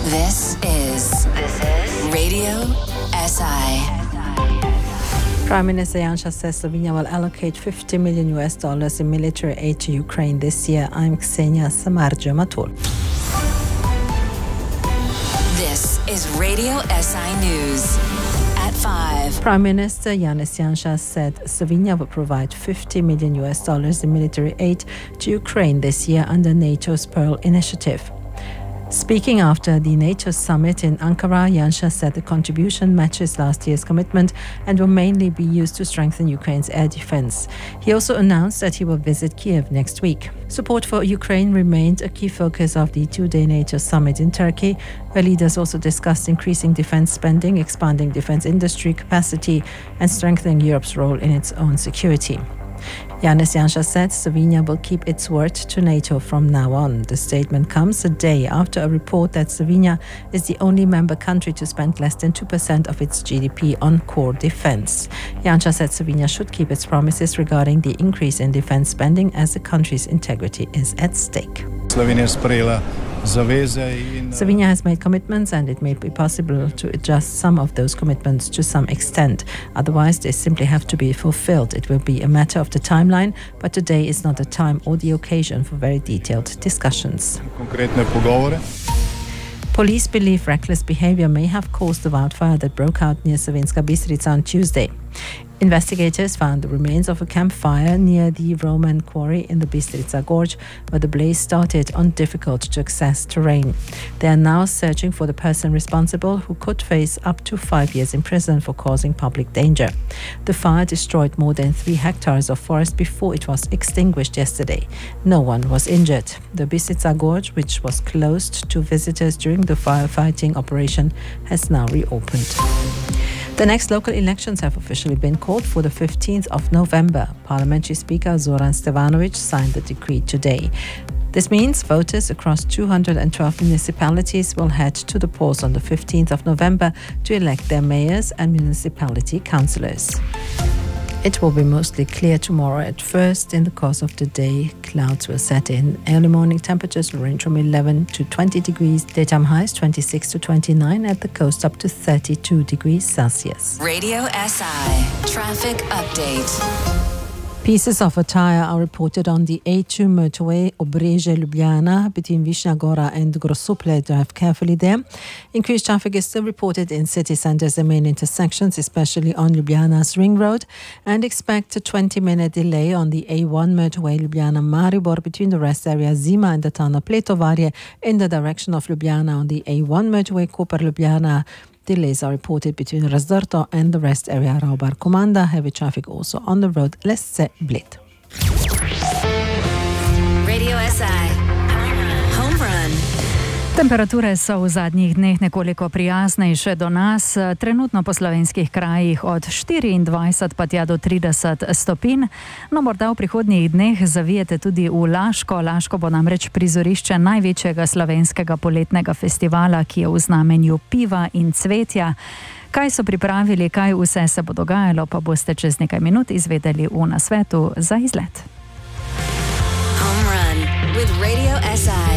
This is Radio SI. Prime Minister Janša says Slovenia will allocate $50 million in military aid to Ukraine this year. I'm Ksenia Samardzija-Matul. This is Radio SI News. At 5. Prime Minister Janez Janša said Slovenia will provide $50 million in military aid to Ukraine this year under NATO's Pearl Initiative. Speaking after the NATO summit in Ankara, Janša said the contribution matches last year's commitment and will mainly be used to strengthen Ukraine's air defense. He also announced that he will visit Kiev next week. Support for Ukraine remained a key focus of the two-day NATO summit in Turkey, where leaders also discussed increasing defense spending, expanding defense industry capacity, and strengthening Europe's role in its own security. Janez Janša said Slovenia will keep its word to NATO from now on. The statement comes a day after a report that Slovenia is the only member country to spend less than 2% of its GDP on core defense. Janša said Slovenia should keep its promises regarding the increase in defense spending as the country's integrity is at stake. Slovenia has made commitments and it may be possible to adjust some of those commitments to some extent. Otherwise, they simply have to be fulfilled. It will be a matter of the timeline, but today is not the time or the occasion for very detailed discussions. Police believe reckless behavior may have caused the wildfire that broke out near Slovenska Bistrica on Tuesday. Investigators found the remains of a campfire near the Roman quarry in the Bistrica Gorge, where the blaze started on difficult-to-access terrain. They are now searching for the person responsible, who could face up to 5 years in prison for causing public danger. The fire destroyed more than 3 hectares of forest before it was extinguished yesterday. No one was injured. The Bistrica Gorge, which was closed to visitors during the firefighting operation, has now reopened. The next local elections have officially been called for the 15th of November. Parliamentary Speaker Zoran Stevanovic signed the decree today. This means voters across 212 municipalities will head to the polls on the 15th of November to elect their mayors and municipality councillors. It will be mostly clear tomorrow at first. In the course of the day, clouds will set in. Early morning temperatures will range from 11 to 20 degrees. Daytime highs 26 to 29, at the coast up to 32 degrees Celsius. Radio SI Traffic Update. Pieces of a tyre are reported on the A2 motorway Obrežje-Ljubljana between Višnja Gora and Grosuplje. Drive carefully there. Increased traffic is still reported in city centres and main intersections, especially on Ljubljana's Ring Road, and expect a 20-minute delay on the A1 motorway Ljubljana-Maribor between the rest area Zima and the town of Pletovarje in the direction of Ljubljana. On the A1 motorway Koper-Ljubljana, delays are reported between Razdrto and the rest area Ravbar-Komanda. Heavy traffic also on the road Lesce-Bled. Radio SI Home Run. Temperature so v zadnjih dneh nekoliko prijaznejše do nas, trenutno po slovenskih krajih od 24 pa tja do 30 stopinj. No, morda v prihodnjih dneh zavijete tudi v Laško. Laško bo namreč prizorišče največjega slovenskega poletnega festivala, ki je v znamenju piva in cvetja. Kaj so pripravili, kaj vse se bo dogajalo, pa boste čez nekaj minut izvedeli v nasvetu za izlet. Home Run with Radio SI.